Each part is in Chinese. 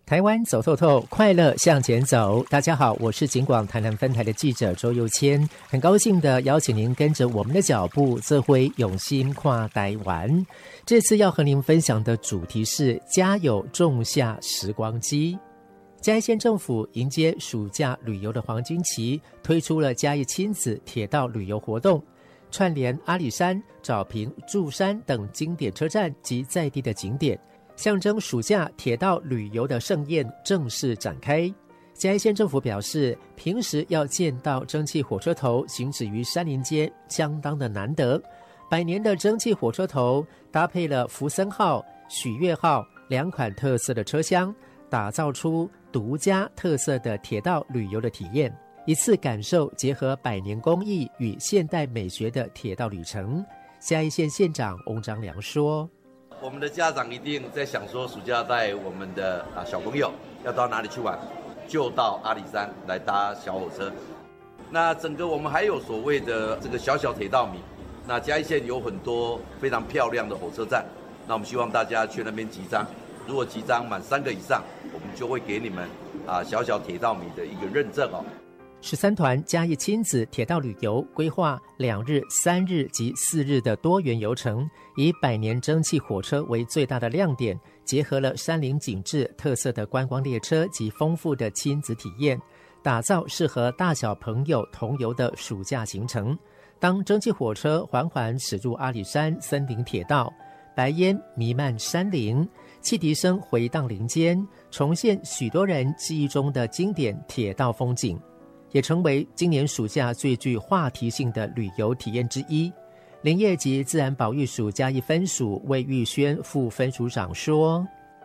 台湾走透透，快乐向前走。大家好，我是警广台南分台的记者周佑谦，很高兴的邀请您跟着我们的脚步，这回用心跨台湾。这次要和您分享的主题是家有仲夏时光机。嘉义县政府迎接暑假旅游的黄金期，推出了嘉义亲子铁道旅游活动，串联阿里山、沼平、祝山等经典车站及在地的景点，象征暑假铁道旅游的盛宴正式展开。嘉义县政府表示，平时要见到蒸汽火车头行驶于山林间相当的难得，100年的蒸汽火车头搭配了福森号、许悦号2款特色的车厢，打造出独家特色的铁道旅游的体验，一次感受结合100年工艺与现代美学的铁道旅程。嘉义县县长翁章良说， 我们的家长一定在想说，暑假带我们的小朋友要到哪里去玩，就到阿里山来搭小火车。那整个我们还有所谓的这个小小铁道迷，那嘉义县有很多非常漂亮的火车站，那我们希望大家去那边集章，如果集章满3个以上，我们就会给你们小小铁道迷的一个认证哦。 13团嘉义亲子铁道旅游规划2日、3日及4日的多元游程，以100年蒸汽火车为最大的亮点，结合了山林景致、特色的观光列车及丰富的亲子体验，打造适合大小朋友同游的暑假行程。当蒸汽火车缓缓驶入阿里山森林铁道，白烟弥漫山林，汽笛声回荡林间，重现许多人记忆中的经典铁道风景，也成为今年暑假最具话题性的旅游体验之一。林业及自然保育署嘉义分署魏玉轩副分署长说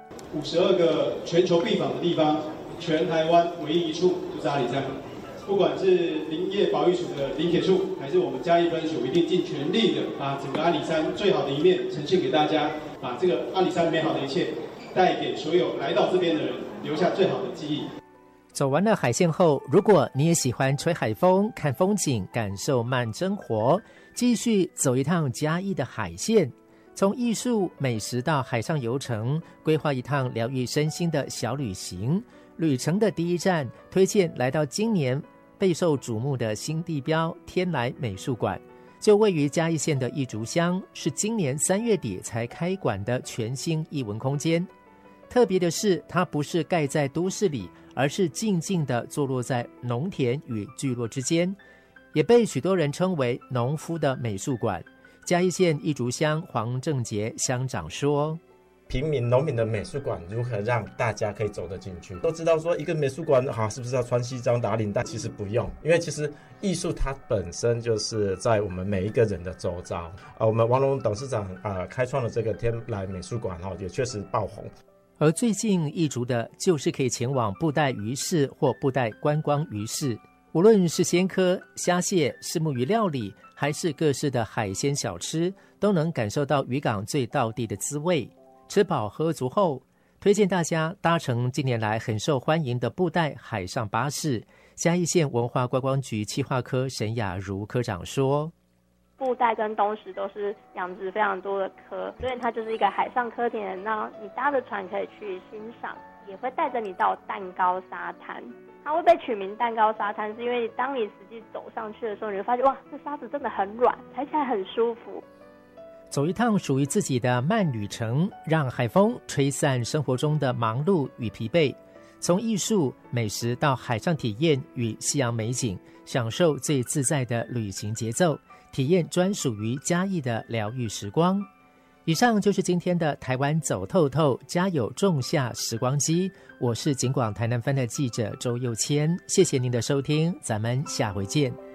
，52个全球必访的地方，全台湾唯一一处就是阿里山。不管是林业保育署的林铁处，还是我们嘉义分署，一定尽全力的把整个阿里山最好的一面呈现给大家，把这个阿里山美好的一切带给所有来到这边的人，留下最好的记忆。 走完了海线后，如果你也喜欢吹海风、看风景、感受慢生活，继续走一趟嘉义的海线，从艺术、美食到海上游程，规划一趟疗愈身心的小旅行。旅程的第一站，推荐来到今年备受瞩目的新地标天来美术馆，就位于嘉义县的义竹乡，是今年3月底才开馆的全新艺文空间。特别的是，它不是盖在都市里，而是静静地坐落在农田与聚落之间，也被许多人称为农夫的美术馆。嘉义县义竹乡黄正杰乡长说， 平民农民的美术馆如何让大家可以走得进去？都知道说一个美术馆是不是要穿西装打领带？其实不用，因为其实艺术它本身就是在我们每一个人的周遭。我们王龙董事长开创了这个天来美术馆也确实爆红。 而最近义竹的就是可以前往布袋鱼市或布袋观光鱼市，无论是鲜蚵、虾蟹、虱目鱼料理，还是各式的海鲜小吃，都能感受到渔港最道地的滋味。吃饱喝足后，推荐大家搭乘近年来很受欢迎的布袋海上巴士。嘉义县文化观光局企划科沈雅茹科长说， 布袋跟东石都是养殖非常多的蚵，所以它就是一个海上蚵田。那你搭着船可以去欣赏，也会带着你到蛋糕沙滩。它会被取名蛋糕沙滩，是因为当你实际走上去的时候，你会发现哇，这沙子真的很软，踩起来很舒服。 走一趟属于自己的慢旅程，让海风吹散生活中的忙碌与疲惫，从艺术、美食到海上体验与夕阳美景，享受最自在的旅行节奏，体验专属于嘉义的疗愈时光。以上就是今天的台湾走透透，家有仲夏时光机。我是警广台南分的记者周佑谦，谢谢您的收听，咱们下回见。